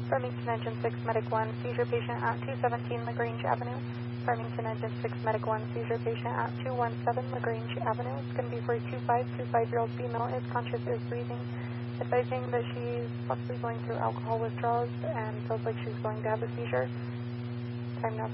Farmington Engine 6 Medic 1, seizure patient at 217 LaGrange Avenue. Farmington Engine 6 Medic 1, seizure patient at 217 LaGrange Avenue. It's going to be for a 25-year-old female, is conscious, is breathing. Advising that she's possibly going through alcohol withdrawals and feels like she's going to have a seizure. Time now